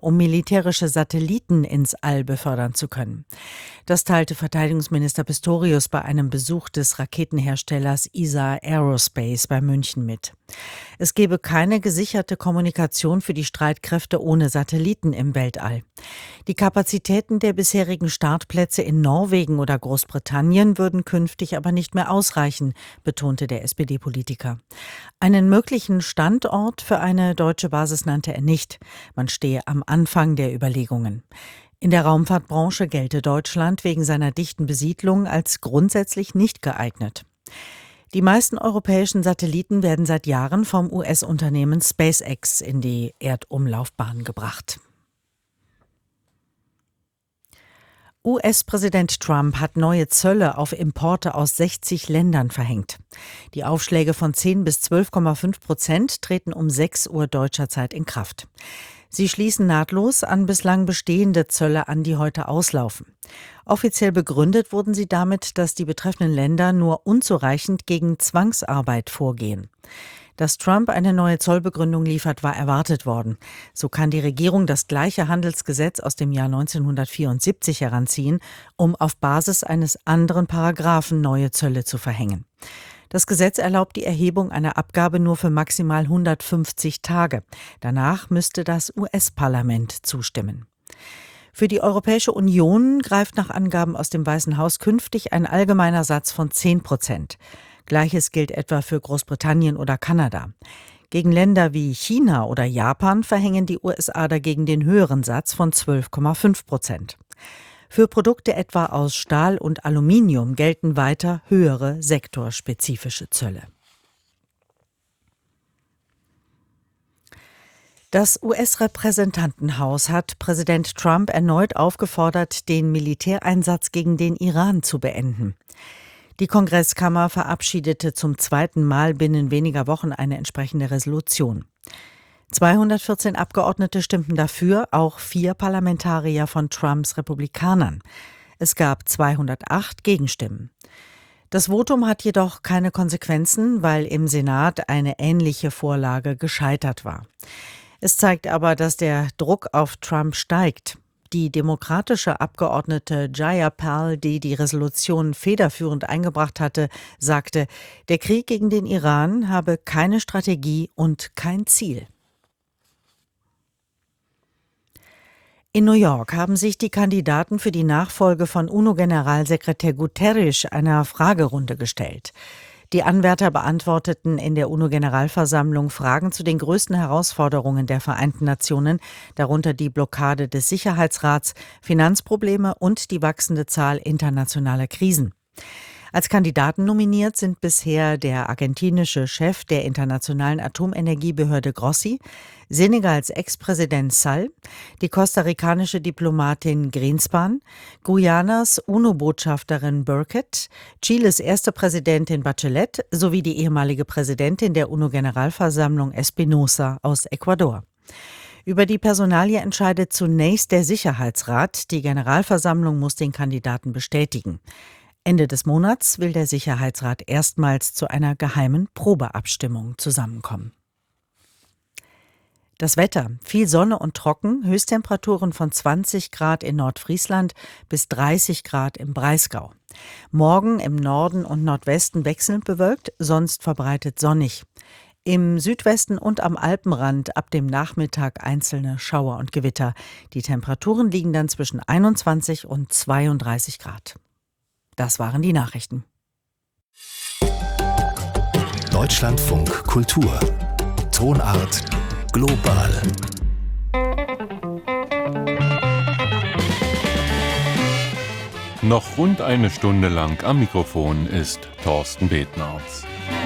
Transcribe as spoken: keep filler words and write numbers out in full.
um militärische Satelliten ins All befördern zu können. Das teilte Verteidigungsminister Pistorius bei einem Besuch des Raketenherstellers E S A Aerospace bei München mit. Es gebe keine gesicherte Kommunikation für die Streitkräfte ohne Satelliten im Weltall. Die Kapazitäten der bisherigen Startplätze in Norwegen oder Großbritannien würden künftig aber nicht mehr ausreichen, betonte der S P D-Politiker. Einen möglichen Standort für eine deutsche Basis nannte er nicht. Man stehe am Anfang der Überlegungen. In der Raumfahrtbranche gelte Deutschland wegen seiner dichten Besiedlung als grundsätzlich nicht geeignet. Die meisten europäischen Satelliten werden seit Jahren vom U S-Unternehmen SpaceX in die Erdumlaufbahn gebracht. U S-Präsident Trump hat neue Zölle auf Importe aus sechzig Ländern verhängt. Die Aufschläge von zehn bis zwölf Komma fünf Prozent treten um sechs Uhr deutscher Zeit in Kraft. Sie schließen nahtlos an bislang bestehende Zölle an, die heute auslaufen. Offiziell begründet wurden sie damit, dass die betreffenden Länder nur unzureichend gegen Zwangsarbeit vorgehen. Dass Trump eine neue Zollbegründung liefert, war erwartet worden. So kann die Regierung das gleiche Handelsgesetz aus dem Jahr neunzehnhundertvierundsiebzig heranziehen, um auf Basis eines anderen Paragraphen neue Zölle zu verhängen. Das Gesetz erlaubt die Erhebung einer Abgabe nur für maximal hundertfünfzig Tage. Danach müsste das U S-Parlament zustimmen. Für die Europäische Union greift nach Angaben aus dem Weißen Haus künftig ein allgemeiner Satz von zehn Prozent. Gleiches gilt etwa für Großbritannien oder Kanada. Gegen Länder wie China oder Japan verhängen die U S A dagegen den höheren Satz von zwölf Komma fünf Prozent. Für Produkte etwa aus Stahl und Aluminium gelten weiter höhere sektorspezifische Zölle. Das U S-Repräsentantenhaus hat Präsident Trump erneut aufgefordert, den Militäreinsatz gegen den Iran zu beenden. Die Kongresskammer verabschiedete zum zweiten Mal binnen weniger Wochen eine entsprechende Resolution. zweihundertvierzehn Abgeordnete stimmten dafür, auch vier Parlamentarier von Trumps Republikanern. Es gab zweihundertacht Gegenstimmen. Das Votum hat jedoch keine Konsequenzen, weil im Senat eine ähnliche Vorlage gescheitert war. Es zeigt aber, dass der Druck auf Trump steigt. Die demokratische Abgeordnete Jayapal, die die Resolution federführend eingebracht hatte, sagte, der Krieg gegen den Iran habe keine Strategie und kein Ziel. In New York haben sich die Kandidaten für die Nachfolge von UNO-Generalsekretär Guterres einer Fragerunde gestellt. Die Anwärter beantworteten in der UNO-Generalversammlung Fragen zu den größten Herausforderungen der Vereinten Nationen, darunter die Blockade des Sicherheitsrats, Finanzprobleme und die wachsende Zahl internationaler Krisen. Als Kandidaten nominiert sind bisher der argentinische Chef der Internationalen Atomenergiebehörde Grossi, Senegals Ex-Präsident Sall, die kostarikanische Diplomatin Greenspan, Guyanas UNO-Botschafterin Burkett, Chiles erste Präsidentin Bachelet sowie die ehemalige Präsidentin der UNO-Generalversammlung Espinosa aus Ecuador. Über die Personalie entscheidet zunächst der Sicherheitsrat. Die Generalversammlung muss den Kandidaten bestätigen. Ende des Monats will der Sicherheitsrat erstmals zu einer geheimen Probeabstimmung zusammenkommen. Das Wetter: viel Sonne und trocken, Höchsttemperaturen von zwanzig Grad in Nordfriesland bis dreißig Grad im Breisgau. Morgen im Norden und Nordwesten wechselnd bewölkt, sonst verbreitet sonnig. Im Südwesten und am Alpenrand ab dem Nachmittag einzelne Schauer und Gewitter. Die Temperaturen liegen dann zwischen einundzwanzig und zweiunddreißig Grad. Das waren die Nachrichten. Deutschlandfunk Kultur. Tonart global. Noch rund eine Stunde lang am Mikrofon ist Thorsten Bethnerz.